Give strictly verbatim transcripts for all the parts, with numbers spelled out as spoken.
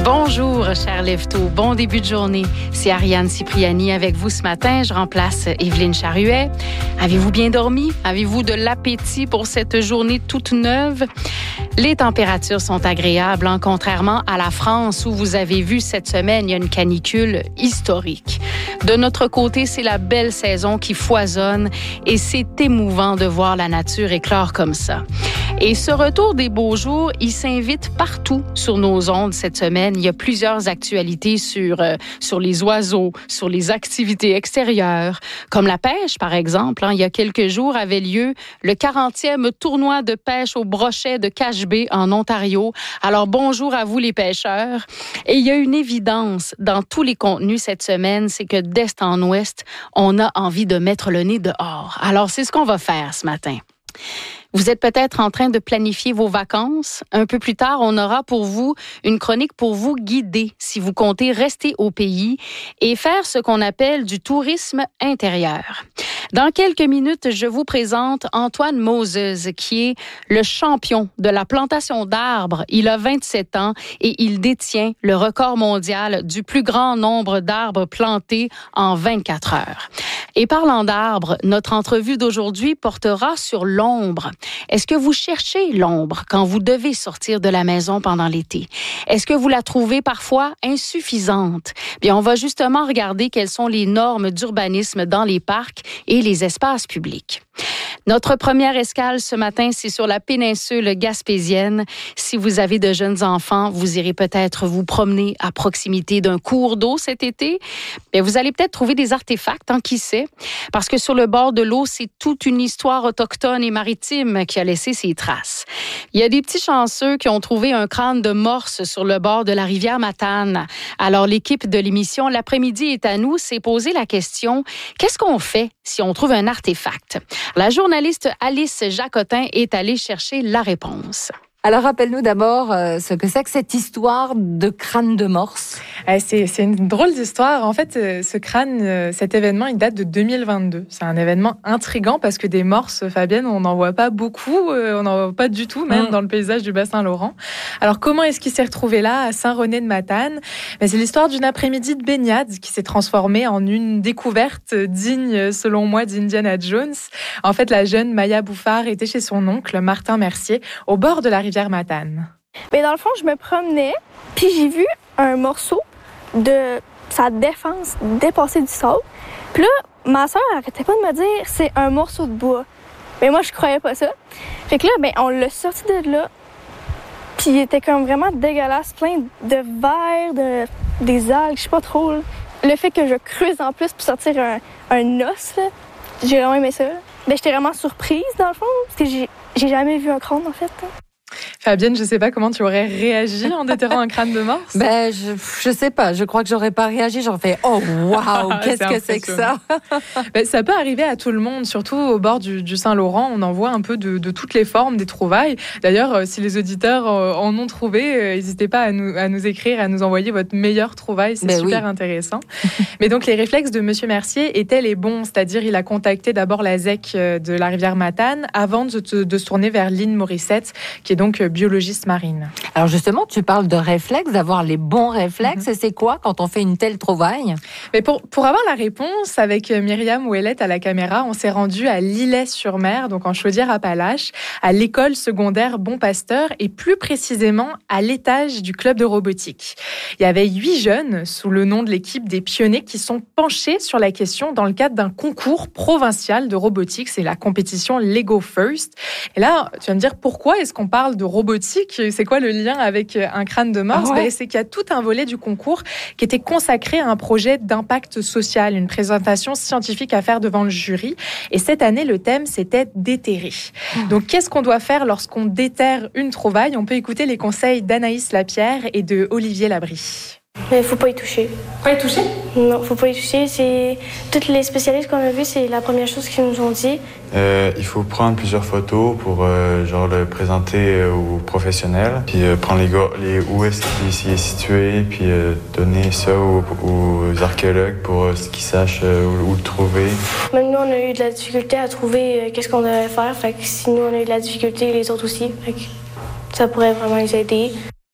Bonjour, chers lève-tôt. Bon début de journée. C'est Ariane Cipriani avec vous ce matin. Je remplace Evelyne Charuet. Avez-vous bien dormi? Avez-vous de l'appétit pour cette journée toute neuve? Les températures sont agréables, hein, contrairement à la France où vous avez vu cette semaine, il y a une canicule historique. De notre côté, c'est la belle saison qui foisonne et c'est émouvant de voir la nature éclore comme ça. Et ce retour des beaux jours, il s'invite partout sur nos ondes cette semaine. Il y a plusieurs actualités sur, euh, sur les oiseaux, sur les activités extérieures, comme la pêche, par exemple. Hein. Il y a quelques jours avait lieu le quarantième tournoi de pêche au brochet de Cache Bay en Ontario. Alors, bonjour à vous les pêcheurs. Et il y a une évidence dans tous les contenus cette semaine, c'est que d'est en ouest, on a envie de mettre le nez dehors. Alors, c'est ce qu'on va faire ce matin. Vous êtes peut-être en train de planifier vos vacances. Un peu plus tard, on aura pour vous une chronique pour vous guider si vous comptez rester au pays et faire ce qu'on appelle du tourisme intérieur. Dans quelques minutes, je vous présente Antoine Moses, qui est le champion de la plantation d'arbres. Il a vingt-sept ans et il détient le record mondial du plus grand nombre d'arbres plantés en vingt-quatre heures. Et parlant d'arbres, notre entrevue d'aujourd'hui portera sur l'ombre. Est-ce que vous cherchez l'ombre quand vous devez sortir de la maison pendant l'été? Est-ce que vous la trouvez parfois insuffisante? Bien, on va justement regarder quelles sont les normes d'urbanisme dans les parcs et les espaces publics. Notre première escale ce matin, c'est sur la péninsule gaspésienne. Si vous avez de jeunes enfants, vous irez peut-être vous promener à proximité d'un cours d'eau cet été. Bien, vous allez peut-être trouver des artefacts, hein, qui sait? Parce que sur le bord de l'eau, c'est toute une histoire autochtone et maritime qui a laissé ses traces. Il y a des petits chanceux qui ont trouvé un crâne de morse sur le bord de la rivière Matane. Alors, l'équipe de l'émission L'après-midi est à nous s'est posé la question, qu'est-ce qu'on fait si on trouve un artefact? La journaliste Alice Jacotin est allée chercher la réponse. Alors, rappelle-nous d'abord euh, ce que c'est que cette histoire de crâne de morse. Euh, c'est, c'est une drôle d'histoire. En fait, euh, ce crâne, euh, cet événement, il date de deux mille vingt-deux. C'est un événement intriguant parce que des morses, Fabienne, on n'en voit pas beaucoup, euh, on n'en voit pas du tout, même mmh. dans le paysage du Bas-Saint-Laurent. Alors, comment est-ce qu'il s'est retrouvé là, à Saint-René-de-Matane? Ben, c'est l'histoire d'une après-midi de baignade qui s'est transformée en une découverte digne, selon moi, d'Indiana Jones. En fait, la jeune Maya Bouffard était chez son oncle, Martin Mercier, au bord de la rivière Matane. Mais dans le fond, je me promenais, puis j'ai vu un morceau de sa défense dépasser du sable. Puis là, ma soeur arrêtait pas de me dire c'est un morceau de bois. Mais moi, je croyais pas ça. Fait que là, ben, on l'a sorti de là, puis il était comme vraiment dégueulasse, plein de vers, de, des algues, je sais pas trop. Là. Le fait que je creuse en plus pour sortir un, un os, là, j'ai vraiment aimé ça. Ben, j'étais vraiment surprise, dans le fond, parce que j'ai, j'ai jamais vu un crâne, en fait. Là. Fabienne, je sais pas comment tu aurais réagi en déterrant un crâne de morse. Ben, je, je sais pas. Je crois que j'aurais pas réagi. J'aurais fait, oh, waouh, qu'est-ce c'est que c'est que ça? Ben, ça peut arriver à tout le monde, surtout au bord du, du Saint-Laurent. On en voit un peu de, de toutes les formes des trouvailles. D'ailleurs, euh, si les auditeurs euh, en ont trouvé, euh, n'hésitez pas à nous, à nous écrire, à nous envoyer votre meilleure trouvaille. C'est ben super oui. intéressant. Mais donc, les réflexes de Monsieur Mercier étaient les bons. C'est-à-dire, il a contacté d'abord la Z E C de la rivière Matane avant de, de, de se tourner vers Lynn Morissette, qui est donc biologiste marine. Alors justement, tu parles de réflexes, d'avoir les bons réflexes. Mm-hmm. Et c'est quoi quand on fait une telle trouvaille? Mais pour, pour avoir la réponse, avec Myriam Ouellette à la caméra, on s'est rendu à Lilley-sur-Mer, donc en Chaudière-Appalaches, à l'école secondaire Bon Pasteur et plus précisément à l'étage du club de robotique. Il y avait huit jeunes sous le nom de l'équipe des pionniers qui sont penchés sur la question dans le cadre d'un concours provincial de robotique. C'est la compétition Lego First. Et là, tu vas me dire, pourquoi est-ce qu'on parle de robotique? C'est quoi le lien avec un crâne de morse? Ah ouais. Ben, c'est qu'il y a tout un volet du concours qui était consacré à un projet d'impact social, une présentation scientifique à faire devant le jury. Et cette année, le thème, c'était déterrer. Mmh. Donc, qu'est-ce qu'on doit faire lorsqu'on déterre une trouvaille? On peut écouter les conseils d'Anaïs Lapierre et de Olivier Labrie. Mais faut pas y toucher. Pas y toucher? Non, faut pas y toucher. C'est toutes les spécialistes qu'on a vus, c'est la première chose qu'ils nous ont dit. Euh, il faut prendre plusieurs photos pour euh, genre le présenter euh, aux professionnels, puis euh, prendre les, go- les où est-ce qu'il est situé, puis euh, donner ça aux, aux archéologues pour euh, qu'ils sachent euh, où, où le trouver. Même nous, on a eu de la difficulté à trouver euh, qu'est-ce qu'on devait faire. Fait que si nous on a eu de la difficulté, les autres aussi. Fait que ça pourrait vraiment les aider.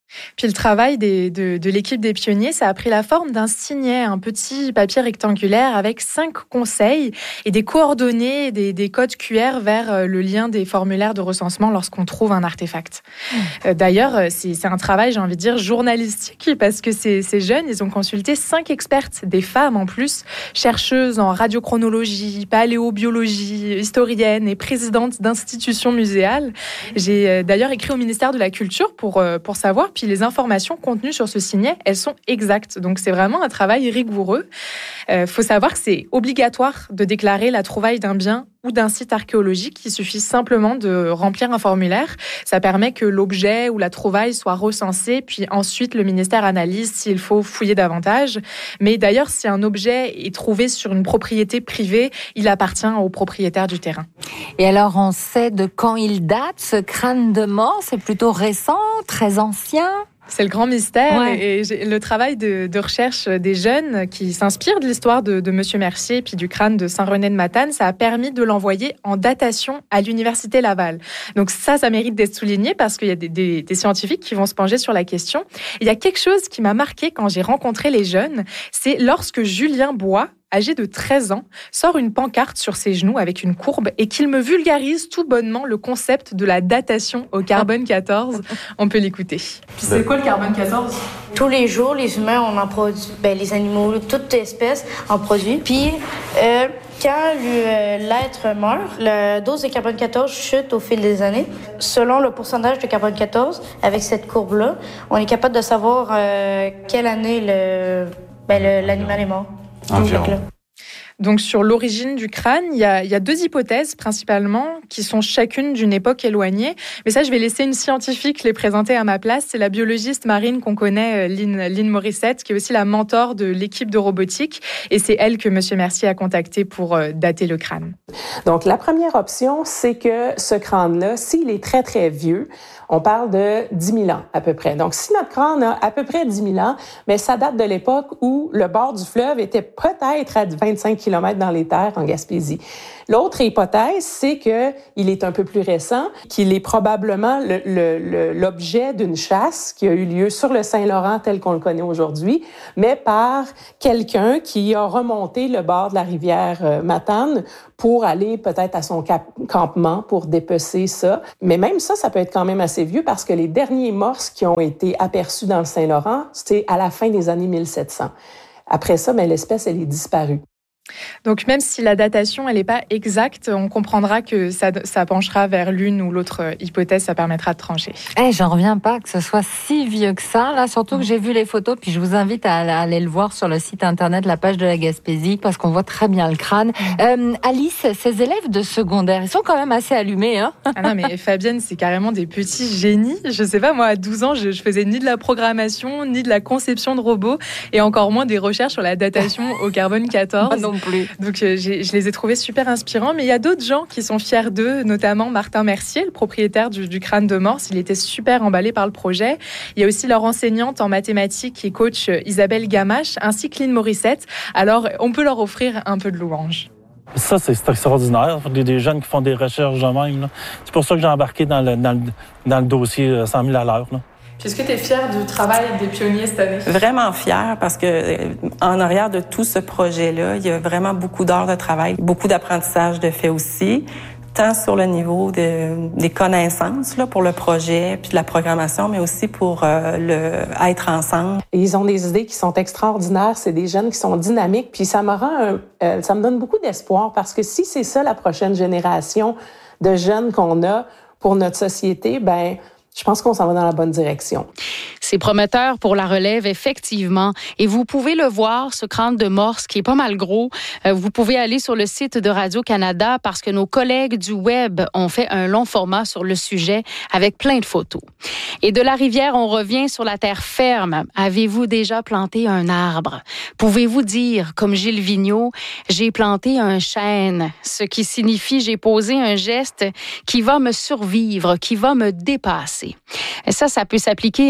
Puis le travail des, de, de l'équipe des pionniers, ça a pris la forme d'un signet, un petit papier rectangulaire avec cinq conseils et des coordonnées, des, des codes Q R vers le lien des formulaires de recensement lorsqu'on trouve un artefact. Mmh. D'ailleurs, c'est, c'est un travail, j'ai envie de dire, journalistique parce que ces, ces jeunes, ils ont consulté cinq expertes, des femmes en plus, chercheuses en radiochronologie, paléobiologie, historiennes et présidentes d'institutions muséales. J'ai d'ailleurs écrit au ministère de la Culture pour, pour savoir. Puis les informations contenues sur ce signet, elles sont exactes. Donc c'est vraiment un travail rigoureux. Il euh, faut savoir que c'est obligatoire de déclarer la trouvaille d'un bien ou d'un site archéologique. Il suffit simplement de remplir un formulaire. Ça permet que l'objet ou la trouvaille soit recensé, puis ensuite le ministère analyse s'il faut fouiller davantage. Mais d'ailleurs, si un objet est trouvé sur une propriété privée, il appartient au propriétaire du terrain. Et alors, on sait de quand il date, ce crâne de mort? C'est plutôt récent, très ancien? C'est le grand mystère ouais. et, et le travail de, de recherche des jeunes qui s'inspirent de l'histoire de, de Monsieur Mercier et puis du crâne de Saint-René-de-Matane, ça a permis de l'envoyer en datation à l'Université Laval. Donc ça, ça mérite d'être souligné parce qu'il y a des, des, des scientifiques qui vont se pencher sur la question. Il y a quelque chose qui m'a marqué quand j'ai rencontré les jeunes, c'est lorsque Julien Bois, âgé de treize ans, sort une pancarte sur ses genoux avec une courbe et qu'il me vulgarise tout bonnement le concept de la datation au carbone quatorze. On peut l'écouter. Puis c'est quoi le carbone quatorze? Tous les jours, les humains, on en produit, ben, les animaux, toute espèce en produit. Puis, euh, quand le, l'être meurt, la dose de carbone quatorze chute au fil des années. Selon le pourcentage de carbone quatorze, avec cette courbe-là, on est capable de savoir euh, quelle année le, ben, le, l'animal est mort. Environ. Donc, sur l'origine du crâne, il y, a, il y a deux hypothèses principalement qui sont chacune d'une époque éloignée. Mais ça, je vais laisser une scientifique les présenter à ma place. C'est la biologiste marine qu'on connaît, Lynn, Lynn Morissette, qui est aussi la mentor de l'équipe de robotique. Et c'est elle que M. Mercier a contacté pour dater le crâne. Donc, la première option, c'est que ce crâne-là, s'il est très, très vieux, on parle de dix mille ans à peu près. Donc, si notre crâne a à peu près dix mille ans, mais ça date de l'époque où le bord du fleuve était peut-être à vingt-cinq kilomètres dans les terres en Gaspésie. L'autre hypothèse, c'est qu'il est un peu plus récent, qu'il est probablement le, le, le, l'objet d'une chasse qui a eu lieu sur le Saint-Laurent tel qu'on le connaît aujourd'hui, mais par quelqu'un qui a remonté le bord de la rivière euh, Matane pour aller peut-être à son cap- campement pour dépecer ça. Mais même ça, ça peut être quand même assez vieux parce que les derniers morses qui ont été aperçus dans le Saint-Laurent, c'était à la fin des années mille sept cents. Après ça, ben, l'espèce, elle est disparue. Donc, même si la datation, elle n'est pas exacte, on comprendra que ça, ça penchera vers l'une ou l'autre hypothèse, ça permettra de trancher. Eh, j'en reviens pas que ce soit si vieux que ça, là, surtout que j'ai vu les photos, puis je vous invite à aller le voir sur le site internet, la page de la Gaspésie, parce qu'on voit très bien le crâne. Euh, Alice, ces élèves de secondaire, ils sont quand même assez allumés, hein? Ah non, mais Fabienne, c'est carrément des petits génies. Je sais pas, moi, à douze ans, je, je faisais ni de la programmation, ni de la conception de robots, et encore moins des recherches sur la datation au carbone quatorze. Non plus. Donc, euh, j'ai, je les ai trouvés super inspirants. Mais il y a d'autres gens qui sont fiers d'eux, notamment Martin Mercier, le propriétaire du, du crâne de Morse. Il était super emballé par le projet. Il y a aussi leur enseignante en mathématiques et coach Isabelle Gamache, ainsi que Lynn Morissette. Alors, on peut leur offrir un peu de louange. Ça, c'est, c'est extraordinaire. Des, des jeunes qui font des recherches de même. Là. C'est pour ça que j'ai embarqué dans le, dans le, dans le dossier cent mille à l'heure. Là. Puis est-ce que tu es fière du travail des pionniers cette année? Vraiment fière parce que en arrière de tout ce projet-là, il y a vraiment beaucoup d'heures de travail, beaucoup d'apprentissage de fait aussi, tant sur le niveau de, des connaissances là, pour le projet puis de la programmation, mais aussi pour euh, le être ensemble. Et ils ont des idées qui sont extraordinaires. C'est des jeunes qui sont dynamiques. Puis ça me rend, un, euh, ça me donne beaucoup d'espoir parce que si c'est ça la prochaine génération de jeunes qu'on a pour notre société, ben je pense qu'on s'en va dans la bonne direction. C'est prometteur pour la relève, effectivement. Et vous pouvez le voir, ce crâne de Morse, qui est pas mal gros. Euh, vous pouvez aller sur le site de Radio-Canada parce que nos collègues du web ont fait un long format sur le sujet avec plein de photos. Et de la rivière, on revient sur la terre ferme. Avez-vous déjà planté un arbre? Pouvez-vous dire, comme Gilles Vigneault, j'ai planté un chêne, ce qui signifie j'ai posé un geste qui va me survivre, qui va me dépasser. Et ça, ça peut s'appliquer à bien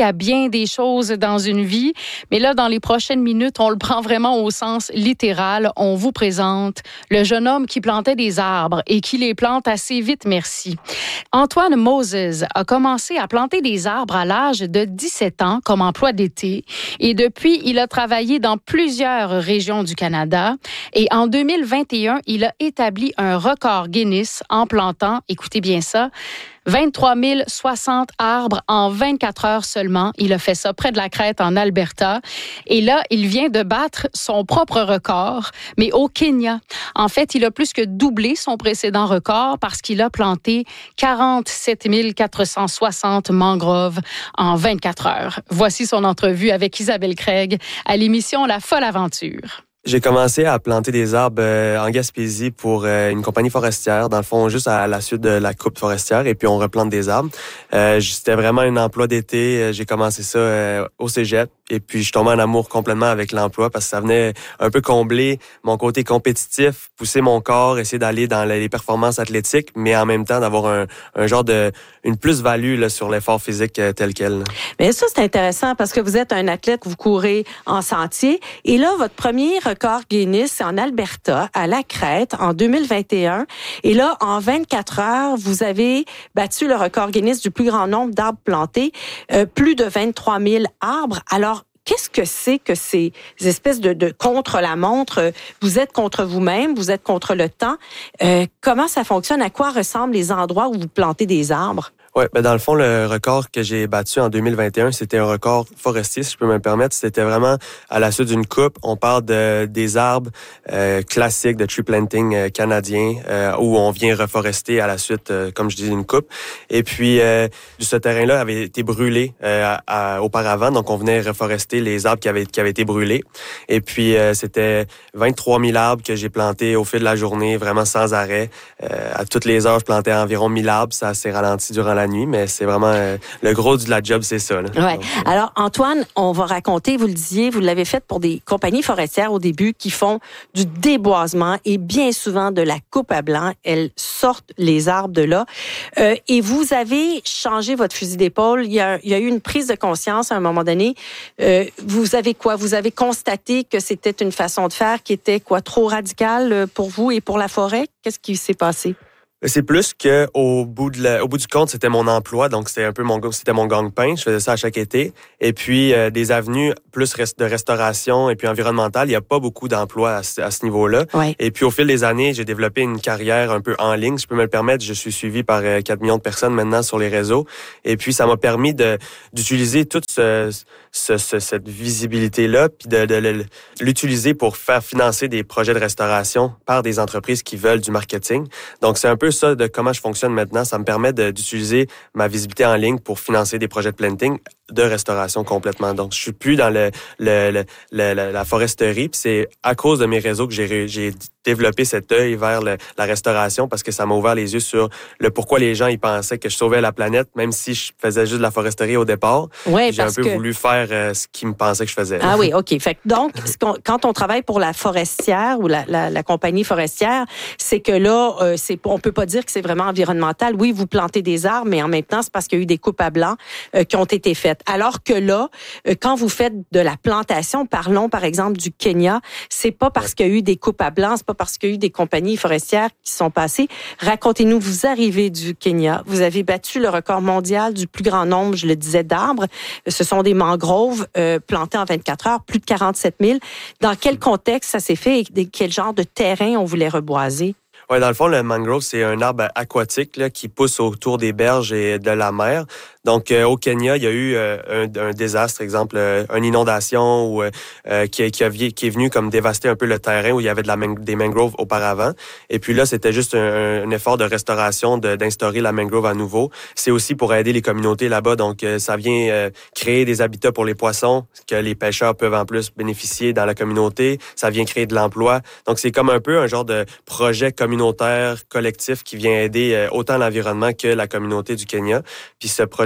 bien des choses dans une vie, mais là, dans les prochaines minutes, on le prend vraiment au sens littéral. On vous présente le jeune homme qui plantait des arbres et qui les plante assez vite, merci. Antoine Moses a commencé à planter des arbres à l'âge de dix-sept ans comme emploi d'été et depuis, il a travaillé dans plusieurs régions du Canada et en deux mille vingt et un, il a établi un record Guinness en plantant, écoutez bien ça, vingt-trois mille soixante arbres en vingt-quatre heures seulement. Il a fait ça près de la Crète en Alberta. Et là, il vient de battre son propre record, mais au Kenya. En fait, il a plus que doublé son précédent record parce qu'il a planté quarante-sept mille quatre cent soixante mangroves en vingt-quatre heures. Voici son entrevue avec Isabelle Craig à l'émission La Folle Aventure. J'ai commencé à planter des arbres euh, en Gaspésie pour euh, une compagnie forestière, dans le fond, juste à la suite de la coupe forestière, et puis on replante des arbres. Euh, c'était vraiment un emploi d'été. J'ai commencé ça euh, au cégep, et puis je suis tombé en amour complètement avec l'emploi parce que ça venait un peu combler mon côté compétitif, pousser mon corps, essayer d'aller dans les performances athlétiques, mais en même temps d'avoir un, un genre de une plus-value là, sur l'effort physique euh, tel quel. Mais ça, c'est intéressant parce que vous êtes un athlète, vous courez en sentier, et là, votre premier record Guinness, c'est en Alberta, à la Crète, en deux mille vingt et un. Et là, en vingt-quatre heures, vous avez battu le record Guinness du plus grand nombre d'arbres plantés, euh, plus de vingt-trois mille arbres. Alors, qu'est-ce que c'est que ces espèces de, de contre-la-montre? Vous êtes contre vous-même, vous êtes contre le temps. Euh, comment ça fonctionne? À quoi ressemblent les endroits où vous plantez des arbres? Oui, ben dans le fond, le record que j'ai battu en deux mille vingt et un, c'était un record forestier, si je peux me permettre. C'était vraiment à la suite d'une coupe. On parle de des arbres euh, classiques de tree planting euh, canadien euh, où on vient reforester à la suite, euh, comme je dis, d'une coupe. Et puis, euh, ce terrain-là avait été brûlé euh, à, à, auparavant, donc on venait reforester les arbres qui avaient qui avaient été brûlés. Et puis, euh, c'était vingt-trois mille arbres que j'ai plantés au fil de la journée, vraiment sans arrêt. Euh, à toutes les heures, je plantais environ mille arbres. Ça s'est ralenti durant la nuit, mais c'est vraiment euh, le gros de la job, c'est ça. Là. Ouais. Donc, euh... Alors, Antoine, on va raconter, vous le disiez, vous l'avez fait pour des compagnies forestières au début qui font du déboisement et bien souvent de la coupe à blanc. Elles sortent les arbres de là. Euh, et vous avez changé votre fusil d'épaule. Il y a, il y a eu une prise de conscience à un moment donné. Euh, vous avez quoi? Vous avez constaté que c'était une façon de faire qui était quoi? Trop radicale pour vous et pour la forêt? Qu'est-ce qui s'est passé? C'est plus que au bout de la, au bout du compte, c'était mon emploi, donc c'était un peu mon c'était mon gagne-pain. Je faisais ça à chaque été. Et puis euh, des avenues plus rest, de restauration et puis environnementale, il y a pas beaucoup d'emplois à, à ce niveau-là. Ouais. Et puis au fil des années, j'ai développé une carrière un peu en ligne, si je peux me le permettre. Je suis suivi par euh, quatre millions de personnes maintenant sur les réseaux. Et puis ça m'a permis de d'utiliser toute ce, ce, ce, cette visibilité-là, puis de, de, de l'utiliser pour faire financer des projets de restauration par des entreprises qui veulent du marketing. Donc c'est un peu ça de comment je fonctionne maintenant. Ça me permet de, d'utiliser ma visibilité en ligne pour financer des projets de planting de restauration complètement. Donc, je suis plus dans le, le, le, le la, la foresterie. Puis c'est à cause de mes réseaux que j'ai, j'ai développé cet œil vers le, la restauration parce que ça m'a ouvert les yeux sur le pourquoi les gens ils pensaient que je sauvais la planète, même si je faisais juste de la foresterie au départ. Ouais, j'ai un peu que... voulu faire euh, ce qu'ils me pensaient que je faisais. Ah oui, OK. Fait que donc, quand on travaille pour la forestière ou la, la, la compagnie forestière, c'est que là, euh, c'est, on peut pas dire que c'est vraiment environnemental. Oui, vous plantez des arbres, mais en même temps, c'est parce qu'il y a eu des coupes à blanc euh, qui ont été faites. Alors que là, euh, quand vous faites de la plantation, parlons par exemple du Kenya, c'est pas parce qu'il y a eu des coupes à blanc, c'est pas parce qu'il y a eu des compagnies forestières qui sont passées. Racontez-nous, vous arrivez du Kenya, vous avez battu le record mondial du plus grand nombre, je le disais, d'arbres. Ce sont des mangroves euh, plantées en vingt-quatre heures, plus de quarante-sept mille. Dans quel contexte ça s'est fait et quel genre de terrain on voulait reboiser? Ouais, dans le fond, le mangrove, c'est un arbre aquatique là, qui pousse autour des berges et de la mer. Donc, euh, au Kenya, il y a eu euh, un, un désastre, exemple, euh, une inondation ou euh, qui, qui, a, qui est venu comme dévaster un peu le terrain où il y avait de la man- des mangroves auparavant. Et puis là, c'était juste un, un effort de restauration, de, d'instaurer la mangrove à nouveau. C'est aussi pour aider les communautés là-bas. Donc, euh, ça vient euh, créer des habitats pour les poissons que les pêcheurs peuvent en plus bénéficier dans la communauté. Ça vient créer de l'emploi. Donc, c'est comme un peu un genre de projet communautaire, collectif qui vient aider euh, autant l'environnement que la communauté du Kenya. Puis ce projet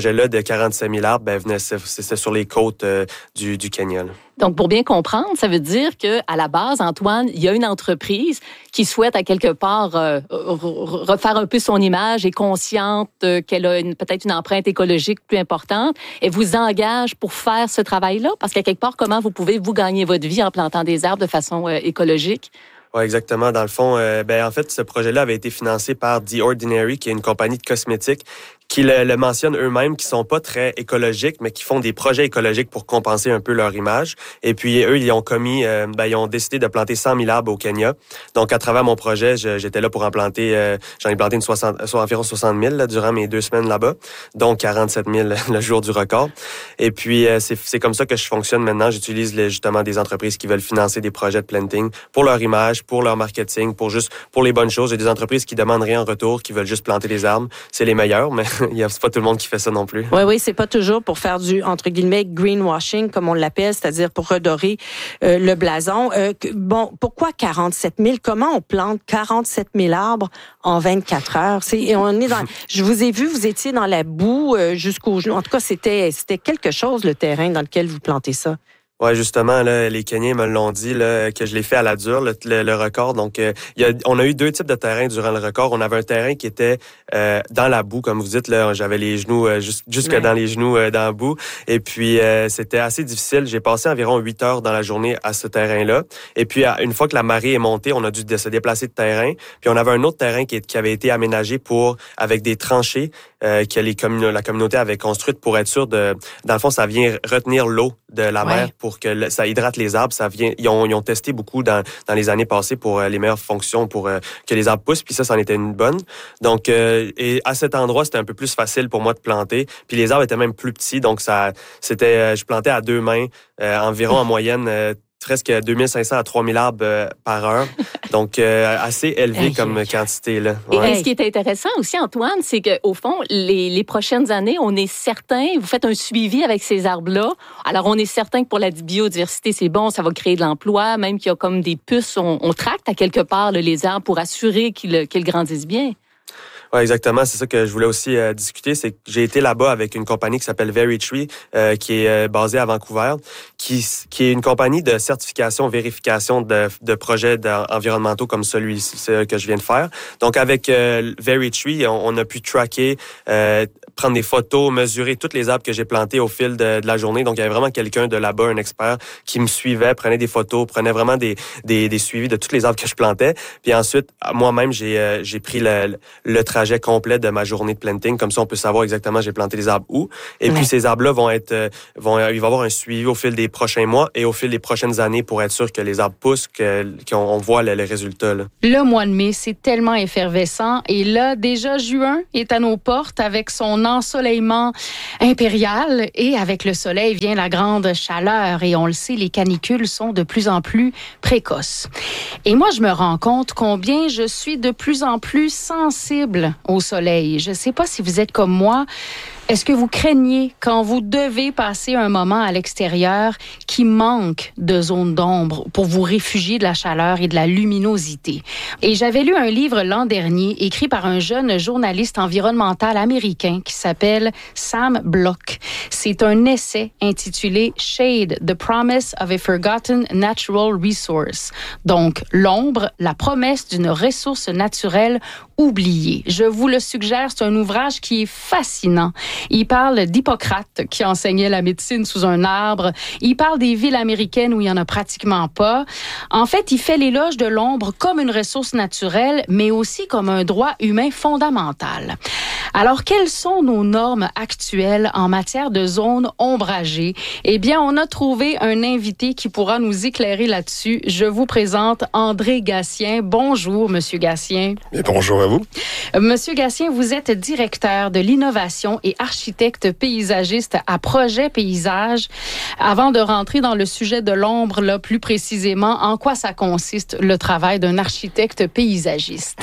projet-là de quarante-sept mille arbres, ben, venait, c'était sur les côtes euh, du, du Kenya. Là. Donc, pour bien comprendre, ça veut dire que à la base, Antoine, il y a une entreprise qui souhaite à quelque part euh, refaire un peu son image, est consciente euh, qu'elle a une, peut-être une empreinte écologique plus importante, et vous engage pour faire ce travail-là? Parce qu'à quelque part, comment vous pouvez vous gagner votre vie en plantant des arbres de façon euh, écologique? Oui, exactement. Dans le fond, euh, ben en fait, ce projet-là avait été financé par The Ordinary, qui est une compagnie de cosmétiques qui le, le mentionnent eux-mêmes, qui sont pas très écologiques, mais qui font des projets écologiques pour compenser un peu leur image. Et puis, eux, ils ont commis, euh, ben, ils ont décidé de planter cent mille arbres au Kenya. Donc, à travers mon projet, je, j'étais là pour en planter, euh, j'en ai planté une soixante, soit environ soixante mille là, durant mes deux semaines là-bas. Donc, quarante-sept mille le jour du record. Et puis, euh, c'est, c'est comme ça que je fonctionne maintenant. J'utilise les, justement des entreprises qui veulent financer des projets de planting pour leur image, pour leur marketing, pour juste, pour les bonnes choses. Il y a des entreprises qui demandent rien en retour, qui veulent juste planter des arbres. C'est les meilleurs, mais il y a c'est pas tout le monde qui fait ça non plus. Oui, oui, c'est pas toujours pour faire du, entre guillemets, greenwashing, comme on l'appelle, c'est-à-dire pour redorer euh, le blason. Euh, bon, pourquoi quarante-sept mille? Comment on plante quarante-sept mille arbres en vingt-quatre heures? C'est, on est dans, je vous ai vu, vous étiez dans la boue euh, jusqu'au genou. En tout cas, c'était, c'était quelque chose, le terrain dans lequel vous plantez ça. Ouais, justement, là, les Kenyans me l'ont dit là, que je l'ai fait à la dure, le, le, le record. Donc, euh, y a, on a eu deux types de terrains durant le record. On avait un terrain qui était euh, dans la boue, comme vous dites. Là, j'avais les genoux euh, juste, jusque ouais. dans les genoux euh, dans la boue. Et puis, euh, c'était assez difficile. J'ai passé environ huit heures dans la journée à ce terrain-là. Et puis, une fois que la marée est montée, on a dû se déplacer de terrain. Puis, on avait un autre terrain qui, qui avait été aménagé pour avec des tranchées euh, que les commun- la communauté avait construites pour être sûr de... Dans le fond, ça vient retenir l'eau de la ouais. mer pour que le, ça hydrate les arbres. Ça vient, ils ont, ils ont testé beaucoup dans, dans les années passées pour euh, les meilleures fonctions pour euh, que les arbres poussent. Puis ça, c'en était une bonne. Donc, euh, et à cet endroit, c'était un peu plus facile pour moi de planter. Puis les arbres étaient même plus petits. Donc, ça, c'était, euh, je plantais à deux mains, euh, environ en moyenne, euh, presque deux mille cinq cents à trois mille arbres euh, par heure. Donc, euh, assez élevé hey, comme quantité. Là. Ouais. Et ce qui est intéressant aussi, Antoine, c'est qu'au fond, les, les prochaines années, on est certain, vous faites un suivi avec ces arbres-là. Alors, on est certain que pour la biodiversité, c'est bon, ça va créer de l'emploi, même qu'il y a comme des puces, on, on tracte à quelque part là, les arbres pour assurer qu'ils, qu'ils grandissent bien. Oui, exactement. C'est ça que je voulais aussi euh, discuter. C'est que j'ai été là-bas avec une compagnie qui s'appelle Very Tree, euh, qui est euh, basée à Vancouver, qui, qui est une compagnie de certification, vérification de, de projets environnementaux comme celui-ci que je viens de faire. Donc, avec euh, Very Tree, on, on a pu tracker, euh, prendre des photos, mesurer tous les arbres que j'ai plantés au fil de, de la journée. Donc, il y avait vraiment quelqu'un de là-bas, un expert, qui me suivait, prenait des photos, prenait vraiment des, des, des suivis de tous les arbres que je plantais. Puis ensuite, moi-même, j'ai, euh, j'ai pris le, le trajet complet de ma journée de planting. Comme ça, on peut savoir exactement j'ai planté les arbres où. Et ouais. puis, ces arbres-là vont être, euh, vont, il va y avoir un suivi au fil des prochains mois et au fil des prochaines années pour être sûr que les arbres poussent, que, qu'on on voit les, les résultats. Là. Le mois de mai, c'est tellement effervescent. Et là, déjà, juin est à nos portes avec son ensoleillement impérial. Et avec le soleil vient la grande chaleur. Et on le sait, les canicules sont de plus en plus précoces. Et moi, je me rends compte combien je suis de plus en plus sensible au soleil. Je ne sais pas si vous êtes comme moi. Est-ce que vous craignez, quand vous devez passer un moment à l'extérieur, qu'il manque de zones d'ombre pour vous réfugier de la chaleur et de la luminosité? Et j'avais lu un livre l'an dernier, écrit par un jeune journaliste environnemental américain qui s'appelle Sam Bloch. C'est un essai intitulé « Shade, the Promise of a Forgotten Natural Resource ». Donc, l'ombre, la promesse d'une ressource naturelle oubliée. Je vous le suggère, c'est un ouvrage qui est fascinant. Il parle d'Hippocrate qui enseignait la médecine sous un arbre. Il parle des villes américaines où il n'y en a pratiquement pas. En fait, il fait l'éloge de l'ombre comme une ressource naturelle, mais aussi comme un droit humain fondamental. Alors, quelles sont nos normes actuelles en matière de zones ombragées? Eh bien, on a trouvé un invité qui pourra nous éclairer là-dessus. Je vous présente André Gatien. Bonjour, Monsieur Gatien. Et bonjour à vous. Monsieur Gatien, vous êtes directeur de l'innovation et architecte paysagiste à Projet Paysage. Avant de rentrer dans le sujet de l'ombre, là, plus précisément, en quoi ça consiste le travail d'un architecte paysagiste?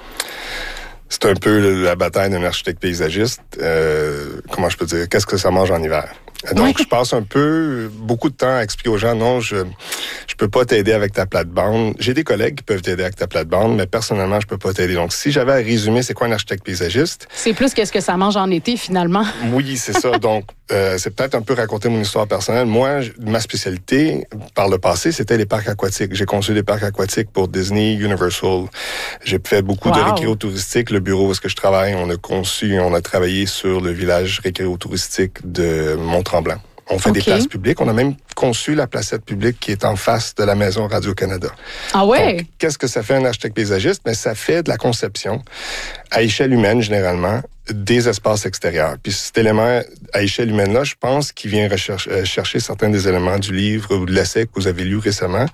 C'est un peu la bataille d'un architecte paysagiste. Euh, comment je peux dire? Qu'est-ce que ça mange en hiver? Donc, oui. je passe un peu, beaucoup de temps à expliquer aux gens, non, je je peux pas t'aider avec ta plate-bande. J'ai des collègues qui peuvent t'aider avec ta plate-bande, mais personnellement, je peux pas t'aider. Donc, si j'avais à résumer c'est quoi un architecte paysagiste... C'est plus qu'est-ce que ça mange en été, finalement. Oui, c'est ça. Donc, euh, c'est peut-être un peu raconter mon histoire personnelle. Moi, ma spécialité, par le passé, c'était les parcs aquatiques. J'ai conçu des parcs aquatiques pour Disney, Universal. J'ai fait beaucoup wow. de récréo-touristique. Le bureau où est-ce que je travaille, on a conçu, on a travaillé sur le village récréo-touristique de Mont-Tremblant. On fait okay. des places publiques. On a même conçu la placette publique qui est en face de la maison Radio-Canada. Ah ouais? Donc, qu'est-ce que ça fait un architecte paysagiste? Ben, ça fait de la conception à échelle humaine, généralement, des espaces extérieurs. Puis cet élément à échelle humaine-là, je pense qu'il vient rechercher, euh, chercher certains des éléments du livre ou de l'essai que vous avez lu récemment.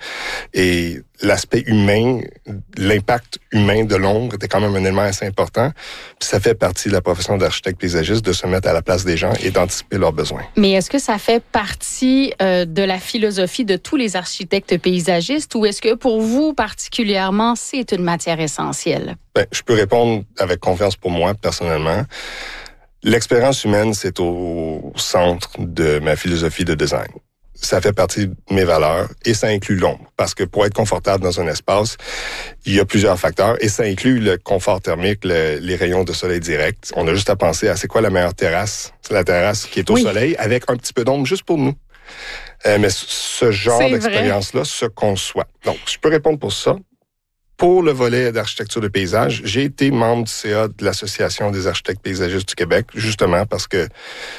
Et l'aspect humain, l'impact humain de l'ombre était quand même un élément assez important. Puis ça fait partie de la profession d'architecte paysagiste de se mettre à la place des gens et d'anticiper leurs besoins. Mais est-ce que ça fait partie euh, de la philosophie de tous les architectes paysagistes ou est-ce que pour vous particulièrement, c'est une matière essentielle? Ben, je peux répondre avec confiance pour moi, personnellement. L'expérience humaine, c'est au centre de ma philosophie de design. Ça fait partie de mes valeurs et ça inclut l'ombre. Parce que pour être confortable dans un espace, il y a plusieurs facteurs et ça inclut le confort thermique, le, les rayons de soleil direct. On a juste à penser à c'est quoi la meilleure terrasse. C'est la terrasse qui est au oui. soleil avec un petit peu d'ombre juste pour nous. Euh, mais ce genre c'est d'expérience-là se conçoit. Donc, je peux répondre pour ça. Pour le volet d'architecture de paysage, j'ai été membre du C A de l'Association des architectes paysagistes du Québec, justement parce que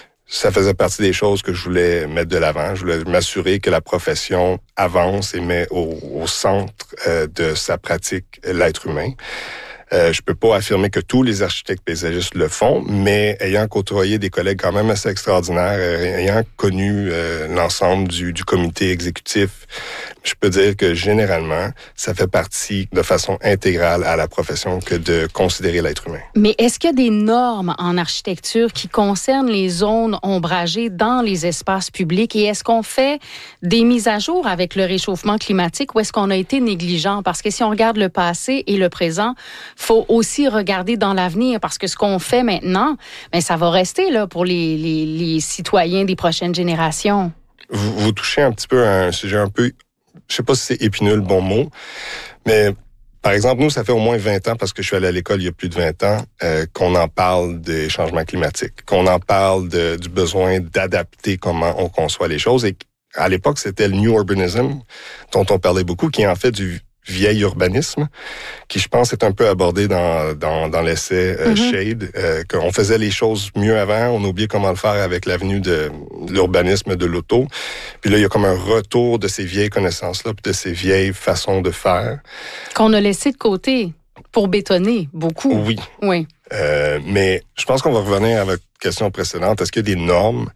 ça faisait partie des choses que je voulais mettre de l'avant. Je voulais m'assurer que la profession avance et met au, au centre euh, de sa pratique l'être humain. Euh, je peux pas affirmer que tous les architectes paysagistes le font, mais ayant côtoyé des collègues quand même assez extraordinaires, euh, ayant connu euh, l'ensemble du, du comité exécutif, je peux dire que généralement, ça fait partie de façon intégrale à la profession que de considérer l'être humain. Mais est-ce qu'il y a des normes en architecture qui concernent les zones ombragées dans les espaces publics et est-ce qu'on fait des mises à jour avec le réchauffement climatique ou est-ce qu'on a été négligent? Parce que si on regarde le passé et le présent, faut aussi regarder dans l'avenir parce que ce qu'on fait maintenant, ben ça va rester là pour les, les, les citoyens des prochaines générations. Vous, vous touchez un petit peu à un sujet un peu, je sais pas si c'est épineux le bon mot, mais par exemple, nous, ça fait au moins vingt ans, parce que je suis allé à l'école il y a plus de vingt ans, euh, qu'on en parle des changements climatiques, qu'on en parle de, du besoin d'adapter comment on conçoit les choses. Et à l'époque, c'était le New Urbanism, dont on parlait beaucoup, qui est en fait du vieil urbanisme, qui, je pense, est un peu abordé dans dans, dans l'essai euh, mm-hmm. Shade, euh, qu'on faisait les choses mieux avant, on a oublié comment le faire avec l'avenue de l'urbanisme de l'auto. Puis là, il y a comme un retour de ces vieilles connaissances-là, puis de ces vieilles façons de faire. Qu'on a laissé de côté pour bétonner beaucoup. Oui. Oui. Euh, mais je pense qu'on va revenir à votre question précédente. Est-ce qu'il y a des normes?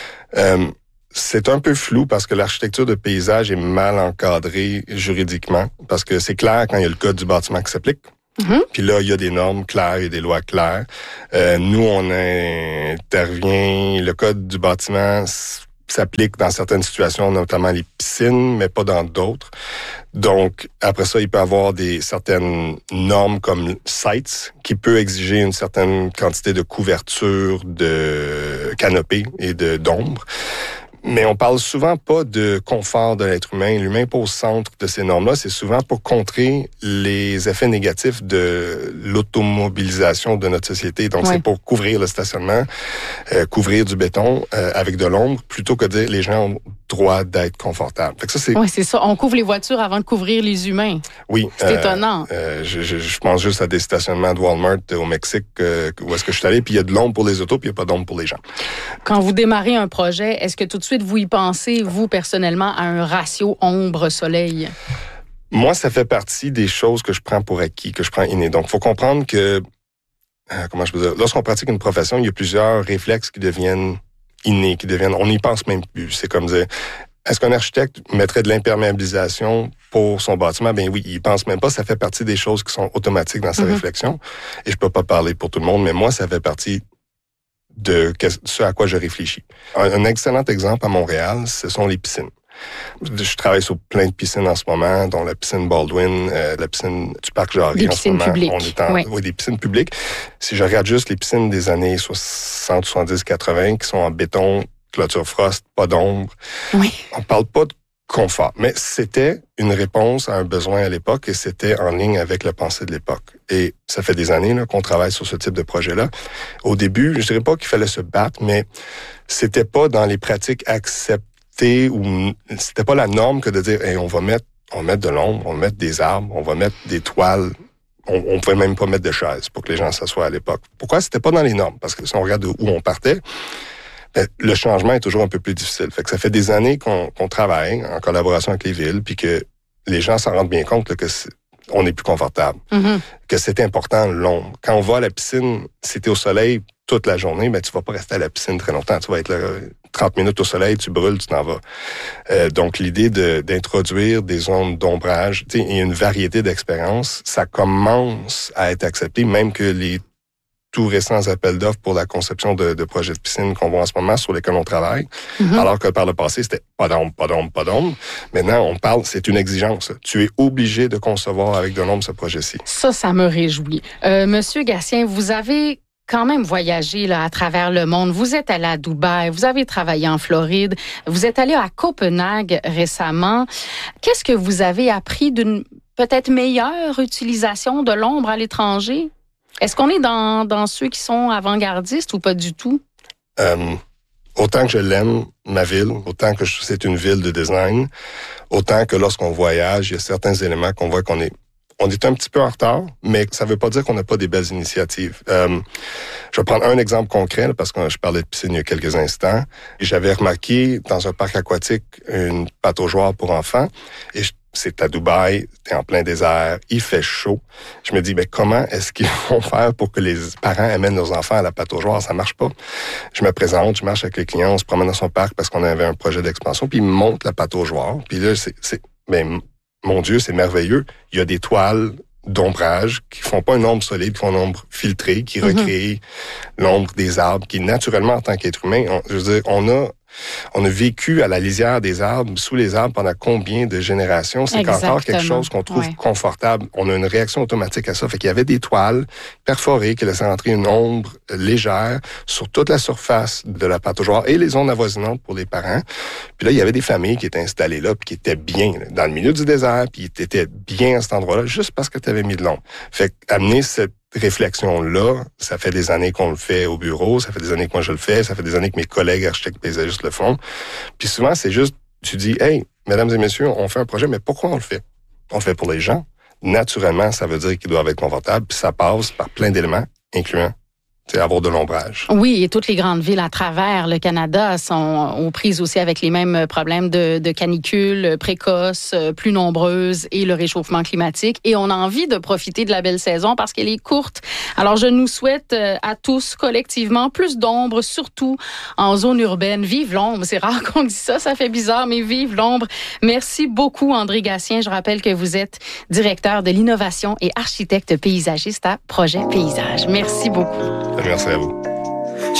Euh, C'est un peu flou parce que l'architecture de paysage est mal encadrée juridiquement parce que c'est clair quand il y a le code du bâtiment qui s'applique. Mm-hmm. Puis là, il y a des normes claires et des lois claires. Euh, nous, on intervient, le code du bâtiment s'applique dans certaines situations, notamment les piscines, mais pas dans d'autres. Donc, après ça, il peut y avoir des certaines normes comme sites qui peut exiger une certaine quantité de couverture de canopée et de d'ombre. Mais on parle souvent pas de confort de l'être humain. L'humain n'est pas au centre de ces normes-là. C'est souvent pour contrer les effets négatifs de l'automobilisation de notre société. Donc, ouais. c'est pour couvrir le stationnement, euh, couvrir du béton euh, avec de l'ombre, plutôt que de dire les gens ont droit d'être confortables. Fait que ça, c'est... Oui, c'est ça. On couvre les voitures avant de couvrir les humains. Oui. C'est euh, étonnant. Euh, je, je, je pense juste à des stationnements de Walmart au Mexique euh, où est-ce que je suis allé, puis il y a de l'ombre pour les autos, puis il n'y a pas d'ombre pour les gens. Quand vous démarrez un projet, est-ce que tout de suite vous y pensez, vous, personnellement, à un ratio ombre-soleil? Moi, ça fait partie des choses que je prends pour acquis, que je prends inné. Donc, il faut comprendre que, euh, comment je peux dire, lorsqu'on pratique une profession, il y a plusieurs réflexes qui deviennent innés, qui deviennent, on n'y pense même plus. C'est comme dire, est-ce qu'un architecte mettrait de l'imperméabilisation pour son bâtiment? Ben oui, il pense même pas. Ça fait partie des choses qui sont automatiques dans sa mm-hmm. réflexion. Et je peux pas parler pour tout le monde, mais moi, ça fait partie de ce à quoi je réfléchis. Un, un excellent exemple à Montréal, ce sont les piscines. Je travaille sur plein de piscines en ce moment, dont la piscine Baldwin, euh, la piscine du Parc Jarry. Des en piscines ce moment. publiques. On est en, oui. oui, des piscines publiques. Si je regarde juste les piscines des années soixante, soixante-dix, quatre-vingts, qui sont en béton, clôture frost, pas d'ombre. Oui. On parle pas de confort. Mais c'était une réponse à un besoin à l'époque et c'était en ligne avec la pensée de l'époque. Et ça fait des années là, qu'on travaille sur ce type de projet-là. Au début, je dirais pas qu'il fallait se battre, mais c'était pas dans les pratiques acceptées ou c'était pas la norme que de dire hey, on va mettre on va mettre de l'ombre, on va mettre des arbres, on va mettre des toiles. On, on pouvait même pas mettre de chaises pour que les gens s'assoient à l'époque. Pourquoi? C'était pas dans les normes. Parce que si on regarde où on partait, ben, le changement est toujours un peu plus difficile. Fait que ça fait des années qu'on, qu'on travaille en collaboration avec les villes, puis que les gens s'en rendent bien compte là, que c'est, on est plus confortable, mm-hmm. que c'est important l'ombre. Quand on va à la piscine, si t'es au soleil toute la journée, ben tu vas pas rester à la piscine très longtemps. Tu vas être là trente minutes au soleil, tu brûles, tu t'en vas. Euh, donc l'idée de, d'introduire des zones d'ombrage, tu sais, il y a une variété d'expériences, ça commence à être accepté, même que les tout récents appels d'offres pour la conception de, de projets de piscine qu'on voit en ce moment sur lesquels on travaille. Mm-hmm. Alors que par le passé, c'était pas d'ombre, pas d'ombre, pas d'ombre. Maintenant, on parle, c'est une exigence. Tu es obligé de concevoir avec de l'ombre ce projet-ci. Ça, ça me réjouit. Euh, Monsieur Gatien, vous avez quand même voyagé là, à travers le monde. Vous êtes allé à Dubaï, vous avez travaillé en Floride, vous êtes allé à Copenhague récemment. Qu'est-ce que vous avez appris d'une peut-être meilleure utilisation de l'ombre à l'étranger? Est-ce qu'on est dans, dans ceux qui sont avant-gardistes ou pas du tout? Euh, autant que je l'aime, ma ville, autant que je, c'est une ville de design, autant que lorsqu'on voyage, il y a certains éléments qu'on voit qu'on est on est un petit peu en retard, mais ça ne veut pas dire qu'on n'a pas des belles initiatives. Euh, je vais prendre un exemple concret, là, parce que je parlais de piscine il y a quelques instants. J'avais remarqué dans un parc aquatique une pataugeoire pour enfants, et je c'est à Dubaï, t'es en plein désert, il fait chaud. Je me dis, mais comment est-ce qu'ils vont faire pour que les parents amènent leurs enfants à la pataugeoire? Ça marche pas. Je me présente, je marche avec les clients, on se promène dans son parc parce qu'on avait un projet d'expansion, puis ils me montrent la pataugeoire. Puis là, c'est, c'est, ben, mon Dieu, c'est merveilleux. Il y a des toiles d'ombrage qui font pas une ombre solide, qui font une ombre filtrée, qui mm-hmm. recrée l'ombre des arbres, qui naturellement, en tant qu'être humain, on, je veux dire, on a On a vécu à la lisière des arbres, sous les arbres, pendant combien de générations? C'est Exactement. Encore quelque chose qu'on trouve ouais. confortable. On a une réaction automatique à ça. Fait qu'il y avait des toiles perforées qui laissaient entrer une ombre légère sur toute la surface de la pataugeoire et les zones avoisinantes pour les parents. Puis là, il y avait des familles qui étaient installées là, puis qui étaient bien là, dans le milieu du désert, puis qui étaient bien à cet endroit-là, juste parce que tu avais mis de l'ombre. Fait qu'amener cette réflexion-là, ça fait des années qu'on le fait au bureau, ça fait des années que moi je le fais, ça fait des années que mes collègues architectes paysagistes le font. Puis souvent, c'est juste, tu dis, hey, mesdames et messieurs, on fait un projet, mais pourquoi on le fait? On le fait pour les gens. Naturellement, ça veut dire qu'ils doivent être confortables, puis ça passe par plein d'éléments, incluant c'est avoir de l'ombrage. Oui, et toutes les grandes villes à travers le Canada sont aux prises aussi avec les mêmes problèmes de, de canicule précoces, plus nombreuses et le réchauffement climatique. Et on a envie de profiter de la belle saison parce qu'elle est courte. Alors, je nous souhaite à tous collectivement plus d'ombre, surtout en zone urbaine. Vive l'ombre! C'est rare qu'on dise ça, ça fait bizarre, mais vive l'ombre! Merci beaucoup, André Gatien. Je rappelle que vous êtes directeur de l'innovation et architecte paysagiste à Projet Paysage. Merci beaucoup. Merci à vous.